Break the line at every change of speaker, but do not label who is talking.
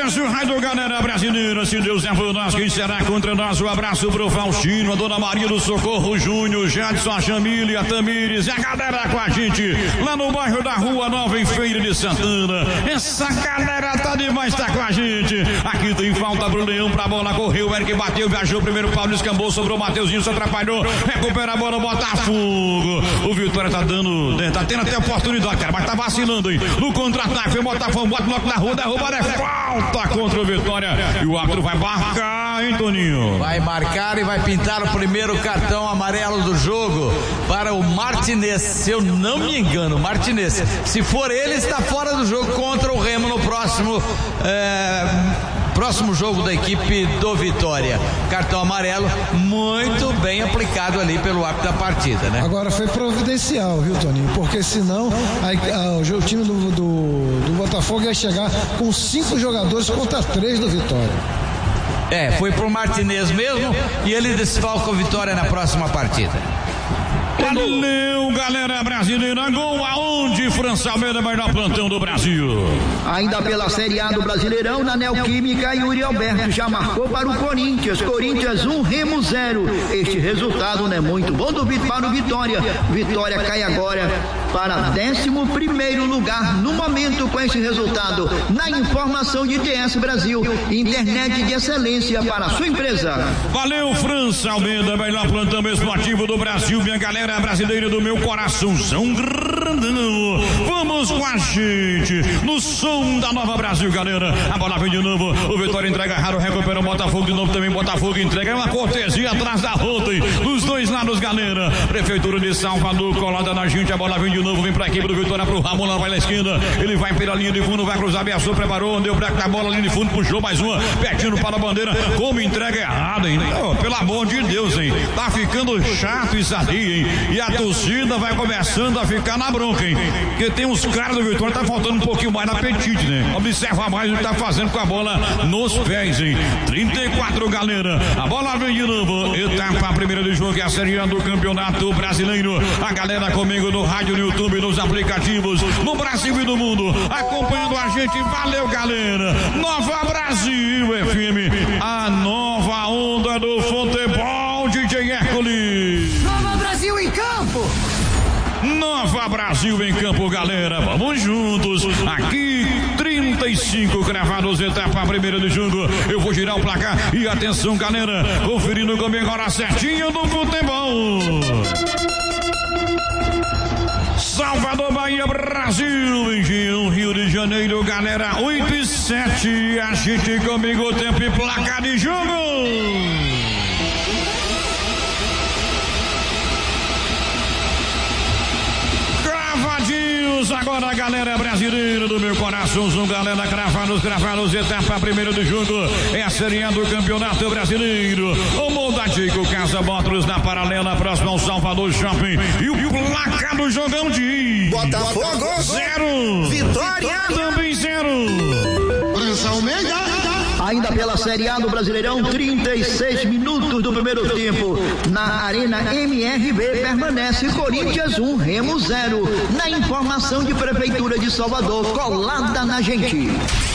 Esse é o raio, galera brasileira. Se Deus é por nós, quem será contra nós? Um abraço pro Faustino, a Dona Maria do Socorro Júnior, Jadson, a Jamília, a Tamires e a galera com a gente lá no bairro da Rua Nova, em Feira de Santana. Essa galera tá demais, tá com a gente. Aqui tem falta pro Leão, pra bola correu, o Eric bateu, viajou, primeiro Pablo escambou, sobrou o Mateuzinho, se atrapalhou, recupera a bola, Botafogo. O Vitória tá tendo até oportunidade, cara, mas tá vacilando aí. No contra-ataque, foi Botafogo, bota o bloco na rua, derrubada, é falta contra o Vitória. E o árbitro vai marcar, hein, Toninho?
Vai marcar e vai pintar o primeiro cartão amarelo do jogo para o Martinez. Se eu não me engano, Martinez. Se for ele, está fora do jogo contra o Remo no próximo jogo da equipe do Vitória. Cartão amarelo muito bem aplicado ali pelo árbitro da partida, né?
Agora foi providencial, viu, Toninho? Porque senão o time do Botafogo ia chegar com 5 jogadores contra 3 do Vitória.
Foi pro Martinez mesmo e ele desfalca o Vitória na próxima partida.
Valeu, galera brasileira. Gol aonde? França Almeida, melhor plantão do Brasil.
Ainda pela Série A do Brasileirão, na Neoquímica, Yuri Alberto já marcou para o Corinthians. Corinthians 1, Remo 0. Este resultado não é muito bom para o Vitória. Vitória cai agora para 11º lugar no momento com esse resultado. Na informação de TS Brasil, internet de excelência para a sua empresa.
Valeu, França Almeida, melhor plantão esportivo do Brasil, minha galera brasileira do meu coraçãozão grandão. Vamos com a gente no som da Nova Brasil, galera. A bola vem de novo, o Vitória entrega raro, recupera o Botafogo de novo também, Botafogo entrega, é uma cortesia atrás da rota, dos dois lados, galera. Prefeitura de Salvador colada na gente, a bola vem de novo, vem pra equipe do Vitória, pro Ramon, lá vai na esquina, ele vai pela linha de fundo, vai cruzar, ameaçou, preparou, deu break da bola, linha de fundo, puxou mais uma, pertinho para a bandeira, como entrega errada, hein? Oh, pelo amor de Deus, hein? Tá ficando chato isso aí, hein? E a torcida vai começando a ficar na bronca, hein? Porque tem uns caras do Vitória, tá faltando um pouquinho mais de apetite, né? Observa mais o que tá fazendo com a bola nos pés, hein? 34, galera. A bola vem de novo. Etapa primeira do jogo, que é a Série A do Campeonato Brasileiro. A galera comigo no rádio, no YouTube, nos aplicativos, no Brasil e no mundo, acompanhando a gente. Valeu, galera. Nova Brasil FM, a nova onda do futebol, DJ Hércules.
Nova Brasil em campo.
Nova Brasil em campo, galera. Vamos juntos. Aqui, 35 cravados, etapa primeira do jogo. Eu vou girar o placar e atenção, galera. Conferindo comigo agora certinho do futebol. Salvador, Bahia, Brasil, Engenhão, Rio de Janeiro, galera, 8-7. Agite comigo o tempo e placar de jogo. Agora a galera brasileira do meu coração, galera, cravados, etapa primeira do jogo, é a Série A do Campeonato Brasileiro. O Moldadico, Casa Motors na paralela, próximo ao Salvador Shopping. E o placar do jogão de
Botafogo
0,
Vitória
também 0.
França Almeida.
Ainda pela Série A do Brasileirão, 36 minutos do primeiro tempo. Na Arena MRV permanece Corinthians 1, Remo 0. Na informação de Prefeitura de Salvador, colada na gente.